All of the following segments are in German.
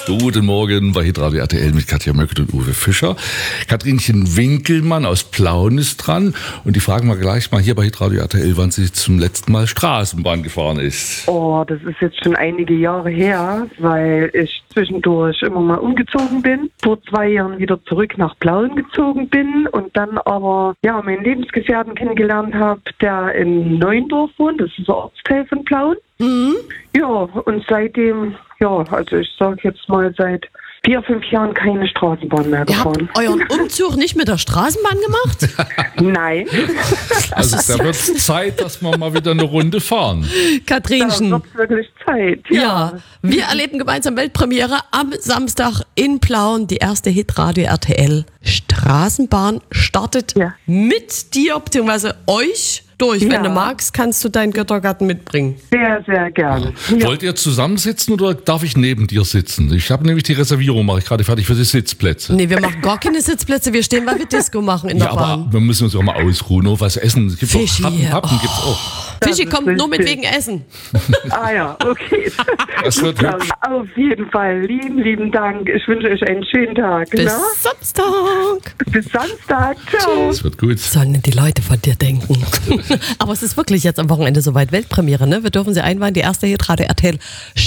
Guten Morgen bei Hitradio RTL mit Katja Möckert und Uwe Fischer. Katrinchen Winkelmann aus Plauen ist dran. Und die fragen wir gleich mal hier bei Hitradio RTL, wann sie zum letzten Mal Straßenbahn gefahren ist. Oh, das ist jetzt schon einige Jahre her, weil ich zwischendurch immer mal umgezogen bin. Vor 2 Jahren wieder zurück nach Plauen gezogen bin und dann aber meinen Lebensgefährten kennengelernt habe, der in Neuendorf wohnt. Das ist ein Ortsteil von Plauen. Mhm. Ja, und seitdem, also ich sage jetzt mal seit 4, 5 Jahren keine Straßenbahn mehr gefahren. Ihr habt euren Umzug nicht mit der Straßenbahn gemacht? Nein. Also da wird es Zeit, dass wir mal wieder eine Runde fahren. Katrinchen. Da wird wirklich Zeit. Ja, wir erleben gemeinsam Weltpremiere am Samstag in Plauen. Die erste Hitradio RTL Straßenbahn startet mit dir bzw. euch durch. Ja. Wenn du magst, kannst du deinen Göttergarten mitbringen. Sehr, sehr gerne. Ja. Wollt ihr zusammensitzen oder darf ich neben dir sitzen? Ich habe nämlich die Reservierung, mache ich gerade fertig für die Sitzplätze. Nee, wir machen gar keine Sitzplätze. Wir stehen, weil wir Disco machen in der Bahn. Aber wir müssen uns auch mal ausruhen, noch was essen. Es gibt Fischi, auch Pappen gibt's auch. Fischi kommt nur mit wegen Essen. Ah ja, okay. Das wird hübsch. Auf jeden Fall. Lieben Dank. Ich wünsche euch einen schönen Tag. Bis Na? Samstag. Bis Samstag. Ciao. Das wird gut. Sollen die Leute von dir denken. Aber es ist wirklich jetzt am Wochenende soweit Weltpremiere, ne? Wir dürfen sie einweihen, die erste Hitradio RTL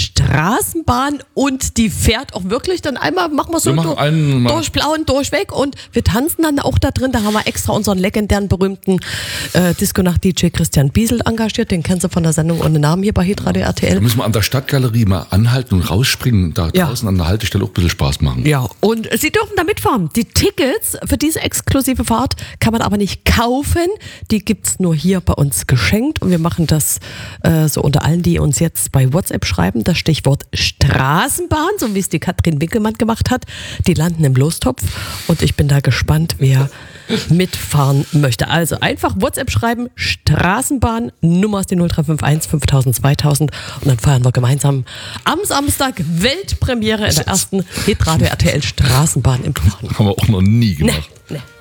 Straßenbahn und die fährt auch wirklich dann einmal, machen wir so durch Plauen, durchweg und wir tanzen dann auch da drin. Da haben wir extra unseren legendären, berühmten Disco-Nacht-DJ Christian Biesel engagiert. Den kennst du von der Sendung ohne Namen hier bei Hitradio RTL. Da müssen wir an der Stadtgalerie mal anhalten und rausspringen. Da draußen an der Haltestelle auch ein bisschen Spaß machen. Ja, und Sie dürfen da mitfahren. Die Tickets für diese exklusive Fahrt kann man aber nicht kaufen. Die gibt's nur hier bei uns geschenkt. Und wir machen das so unter allen, die uns jetzt bei WhatsApp schreiben. Das Stichwort Straßenbahn, so wie es die Katrin Winkelmann gemacht hat. Die landen im Lostopf. Und ich bin da gespannt, wer mitfahren möchte. Also einfach WhatsApp schreiben, Straßenbahn, Nummer ist die 0351 5000 2000 und dann feiern wir gemeinsam am Samstag Weltpremiere in der ersten Hitradio RTL Straßenbahn im Plauen. Haben wir auch noch nie gemacht. Nee.